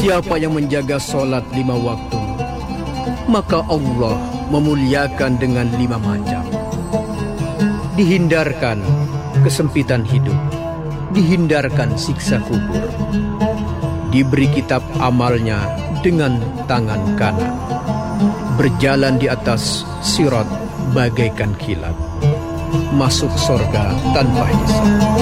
Siapa yang menjaga sholat 5 waktu, maka Allah memuliakan dengan 5 macam. Dihindarkan kesempitan hidup, dihindarkan siksa kubur, diberi kitab amalnya dengan tangan kanan, berjalan di atas sirat bagaikan kilat, masuk sorga tanpa hisab.